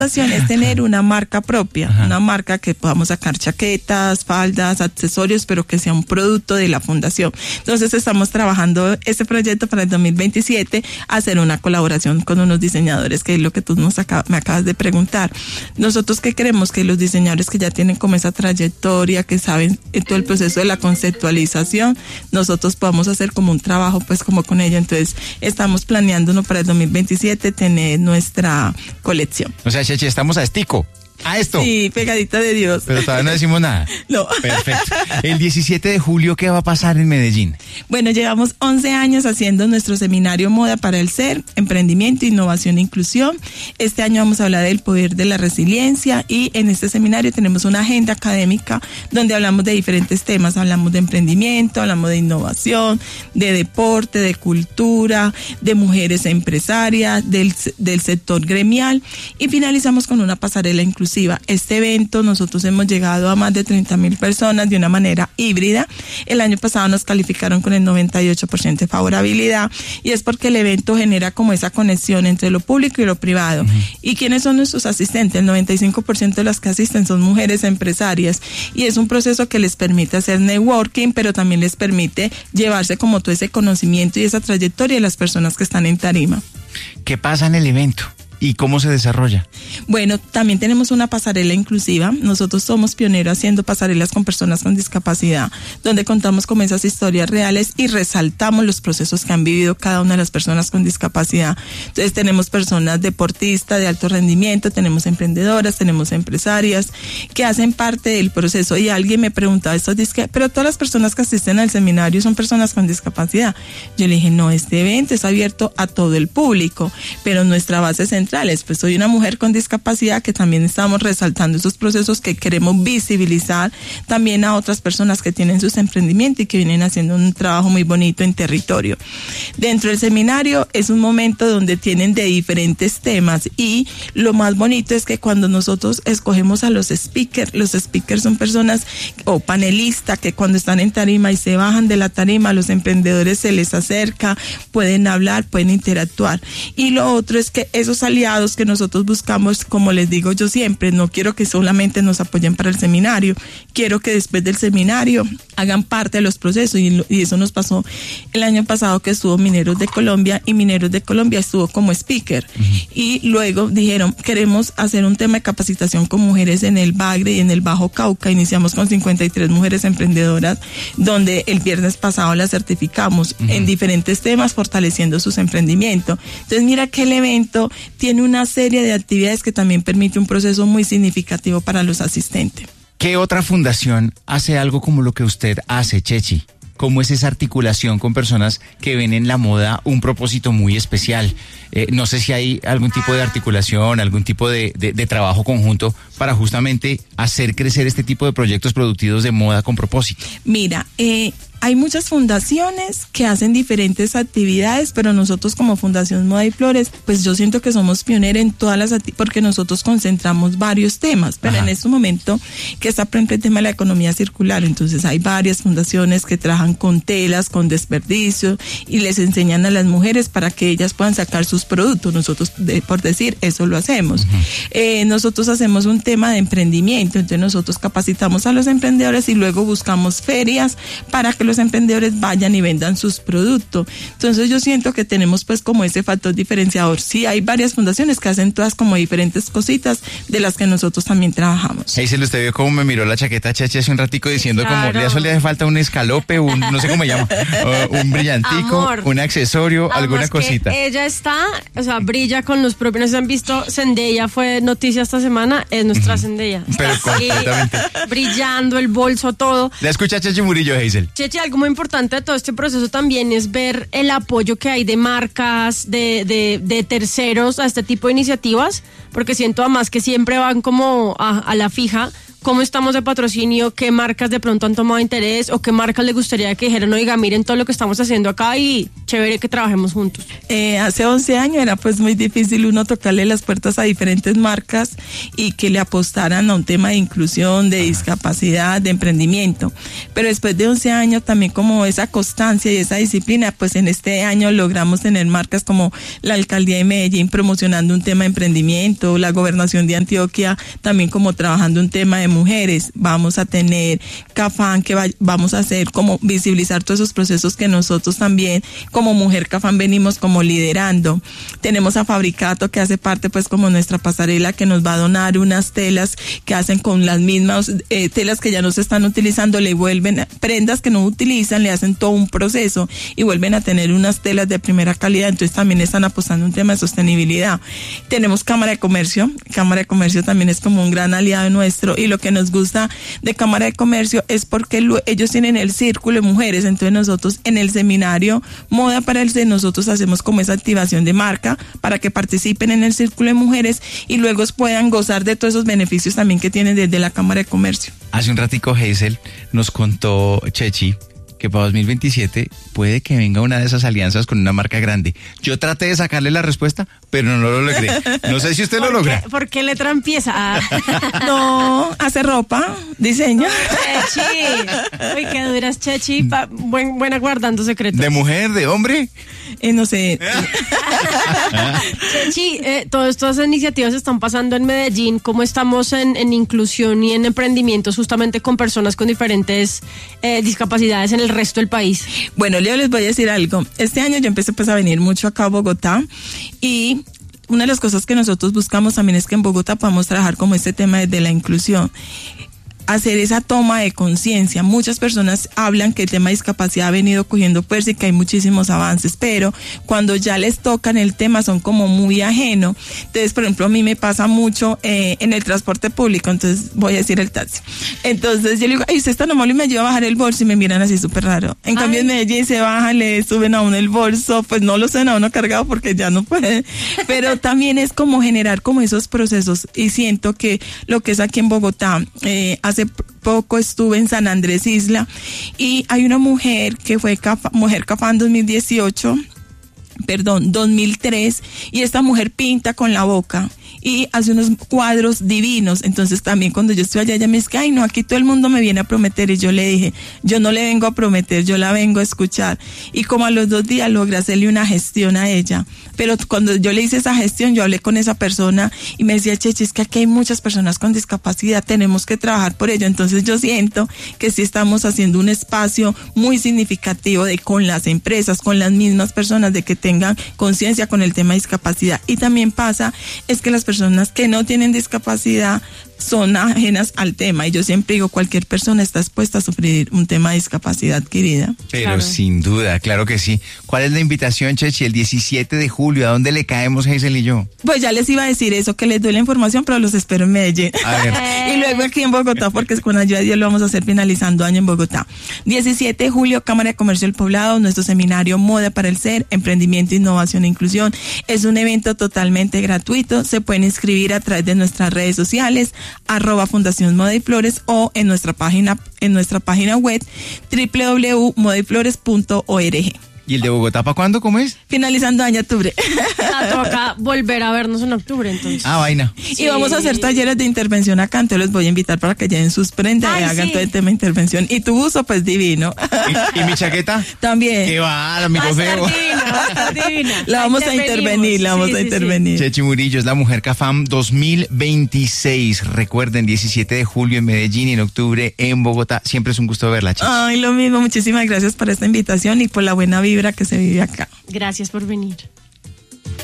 es tener una marca propia, una marca que podamos sacar chaquetas, faldas, accesorios, pero que sea un producto de la fundación. Entonces estamos trabajando este proyecto para el 2027, hacer una colaboración con unos diseñadores, que es lo que tú me acabas de preguntar. Nosotros que queremos que los diseñadores que ya tienen como esa trayectoria, que saben todo el proceso de la conceptualización, nosotros podamos hacer como un trabajo pues como con ellos. Entonces estamos planeándonos para el 2027 tener nuestra colección. O sea, Chechi, estamos a estico. A esto. Sí, pegadita de Dios. Pero todavía no decimos nada. No. Perfecto. El 17 de julio, ¿qué va a pasar en Medellín? Bueno, llevamos 11 años haciendo nuestro seminario Moda para el Ser, Emprendimiento, Innovación e Inclusión. Este año vamos a hablar del poder de la resiliencia y en este seminario tenemos una agenda académica donde hablamos de diferentes temas. Hablamos de emprendimiento, hablamos de innovación, de deporte, de cultura, de mujeres empresarias, del sector gremial y finalizamos con una pasarela inclusiva. Este evento nosotros hemos llegado a más de 30,000 personas de una manera híbrida. El año pasado nos calificaron con el 98% de favorabilidad y es porque el evento genera como esa conexión entre lo público y lo privado. ¿Y quiénes son nuestros asistentes? El 95% de las que asisten son mujeres empresarias y es un proceso que les permite hacer networking, pero también les permite llevarse como todo ese conocimiento y esa trayectoria de las personas que están en tarima. ¿Qué pasa en el evento? ¿Y cómo se desarrolla? Bueno, también tenemos una pasarela inclusiva. Nosotros somos pioneros haciendo pasarelas con personas con discapacidad, donde contamos con esas historias reales y resaltamos los procesos que han vivido cada una de las personas con discapacidad. Entonces tenemos personas deportistas de alto rendimiento, tenemos emprendedoras, tenemos empresarias que hacen parte del proceso. Y alguien me preguntaba, pero todas las personas que asisten al seminario son personas con discapacidad. Yo le dije, no, este evento es abierto a todo el público, pero nuestra base central pues soy una mujer con discapacidad que también estamos resaltando esos procesos que queremos visibilizar también a otras personas que tienen sus emprendimientos y que vienen haciendo un trabajo muy bonito en territorio. Dentro del seminario es un momento donde tienen de diferentes temas y lo más bonito es que cuando nosotros escogemos a los speakers son personas o panelistas que cuando están en tarima y se bajan de la tarima, a los emprendedores se les acerca, pueden hablar, pueden interactuar. Y lo otro es que esos aliados que nosotros buscamos, como les digo yo siempre, no quiero que solamente nos apoyen para el seminario, quiero que después del seminario hagan parte de los procesos y eso nos pasó el año pasado que estuvo Mineros de Colombia y Mineros de Colombia estuvo como speaker y luego dijeron, queremos hacer un tema de capacitación con mujeres en el Bagre y en el Bajo Cauca. Iniciamos con 53 mujeres emprendedoras donde el viernes pasado las certificamos en diferentes temas fortaleciendo sus emprendimientos. Entonces mira que el evento tiene una serie de actividades que también permite un proceso muy significativo para los asistentes. ¿Qué otra fundación hace algo como lo que usted hace, Chechi? ¿Cómo es esa articulación con personas que ven en la moda un propósito muy especial? No sé si hay algún tipo de articulación, algún tipo de trabajo conjunto para justamente hacer crecer este tipo de proyectos productivos de moda con propósito. Mira, hay muchas fundaciones que hacen diferentes actividades, pero nosotros como Fundación Moda y Flores, pues yo siento que somos pioneros en todas las actividades, porque nosotros concentramos varios temas, pero en este momento que está por ejemplo el tema de la economía circular, entonces hay varias fundaciones que trabajan con telas, con desperdicio y les enseñan a las mujeres para que ellas puedan sacar sus productos. Nosotros, por decir, eso lo hacemos. Nosotros hacemos un tema de emprendimiento, entonces nosotros capacitamos a los emprendedores y luego buscamos ferias para que los emprendedores vayan y vendan sus productos. Entonces yo siento que tenemos pues como ese factor diferenciador. Sí, hay varias fundaciones que hacen todas como diferentes cositas de las que nosotros también trabajamos. Ahí se lo usted vio cómo me miró la chaqueta Chechi hace un ratico diciendo claro. Como, le hace falta un escalope, no sé cómo llama, un brillantico, amor, un accesorio, alguna cosita. Ella está, o sea, brilla con los propios, no se han visto, Zendaya fue noticia esta semana, es nuestra Zendaya. Pero completamente. Brillando, el bolso, todo. La escucha Chechi Murillo, Hazel. Chechi, algo muy importante de todo este proceso también es ver el apoyo que hay de marcas, de terceros a este tipo de iniciativas, porque siento además que siempre van como a la fija cómo estamos de patrocinio, qué marcas de pronto han tomado interés o qué marcas le gustaría que dijeran, oiga, miren todo lo que estamos haciendo acá y chévere que trabajemos juntos. Hace 11 años era pues muy difícil uno tocarle las puertas a diferentes marcas y que le apostaran a un tema de inclusión, de discapacidad, de emprendimiento. Pero después de 11 años también como esa constancia y esa disciplina, pues en este año logramos tener marcas como la Alcaldía de Medellín promocionando un tema de emprendimiento, la Gobernación de Antioquia también como trabajando un tema de mujeres. Vamos a tener Cafán que vamos a hacer como visibilizar todos esos procesos que nosotros también como Mujer Cafán venimos como liderando. Tenemos a Fabricato que hace parte pues como nuestra pasarela, que nos va a donar unas telas que hacen con las mismas telas que ya no se están utilizando, le vuelven prendas que no utilizan, le hacen todo un proceso y vuelven a tener unas telas de primera calidad. Entonces también están apostando un tema de sostenibilidad. Tenemos Cámara de Comercio también es como un gran aliado nuestro, y lo que nos gusta de Cámara de Comercio es porque ellos tienen el círculo de mujeres. Entonces nosotros en el seminario Moda para el Ser, nosotros hacemos como esa activación de marca para que participen en el círculo de mujeres y luego puedan gozar de todos esos beneficios también que tienen desde la Cámara de Comercio. Hace un ratico Hazel nos contó, Chechi, que para 2027 puede que venga una de esas alianzas con una marca grande. Yo traté de sacarle la respuesta, pero no lo logré. No sé si usted lo logra. ¿Por qué letra empieza? No, hace ropa, diseño. Chechi. Uy, qué duras, Chechi. Buena guardando secretos. ¿De mujer, de hombre? No sé. Chechi, todas estas iniciativas están pasando en Medellín. ¿Cómo estamos en inclusión y en emprendimientos justamente con personas con diferentes discapacidades en el resto del país? Bueno, yo les voy a decir algo. Este año yo empecé pues a venir mucho acá a Bogotá, y una de las cosas que nosotros buscamos también es que en Bogotá podamos trabajar como este tema de la inclusión. Hacer esa toma de conciencia. Muchas personas hablan que el tema de discapacidad ha venido cogiendo fuerza y que hay muchísimos avances, pero cuando ya les tocan el tema son como muy ajeno. Entonces, por ejemplo, a mí me pasa mucho en el transporte público, entonces voy a decir el taxi. Entonces yo le digo, ay, usted está normal y me ayuda a bajar el bolso, y me miran así súper raro. En cambio en Medellín se bajan, le suben a uno el bolso, pues no lo suben a uno cargado porque ya no puede. Pero también es como generar como esos procesos, y siento que lo que es aquí en Bogotá, hace poco estuve en San Andrés Isla y hay una mujer que fue Mujer Cafán 2003, y esta mujer pinta con la boca y hace unos cuadros divinos. Entonces también cuando yo estoy allá, ella me dice, ay no, aquí todo el mundo me viene a prometer, y yo le dije, yo no le vengo a prometer, yo la vengo a escuchar. Y como a los 2 días logré hacerle una gestión a ella, pero cuando yo le hice esa gestión, yo hablé con esa persona y me decía, Chechi, es que aquí hay muchas personas con discapacidad, tenemos que trabajar por ello. Entonces yo siento que sí estamos haciendo un espacio muy significativo con las empresas, con las mismas personas, de que tengan conciencia con el tema de discapacidad. Y también pasa es que las personas que no tienen discapacidad son ajenas al tema, y yo siempre digo, cualquier persona está expuesta a sufrir un tema de discapacidad adquirida. Pero claro, sin duda, claro que sí. ¿Cuál es la invitación, Chechi? El 17 de julio, ¿a dónde le caemos, Hazel y yo? Pues ya les iba a decir eso, que les doy la información, pero los espero en Medellín. A ver. Y luego aquí en Bogotá, porque con ayuda de Dios lo vamos a hacer finalizando año en Bogotá. 17 de julio, Cámara de Comercio del Poblado, nuestro seminario Moda para el Ser, Emprendimiento, Innovación e Inclusión. Es un evento totalmente gratuito, se pueden inscribir a través de nuestras redes sociales, @Fundación Moda y Flores, o en nuestra página web www.modayflores.org. ¿Y el de Bogotá para cuándo? ¿Cómo es? Finalizando año, octubre. Toca volver a vernos en octubre, entonces. Ah, vaina. Y vamos a hacer talleres de intervención acá, entonces los voy a invitar para que lleven sus prendas y hagan todo el tema de intervención. Y tu uso, pues divino. ¿Y mi chaqueta? También. ¡Qué va, amigo feo! Va a estar divina. La vamos a intervenir, Chechi Murillo es la Mujer Cafam 2026. Recuerden, 17 de julio en Medellín y en octubre en Bogotá. Siempre es un gusto verla, Chechi. Ay, lo mismo. Muchísimas gracias por esta invitación y por la buena vibra que se vive acá. Gracias por venir.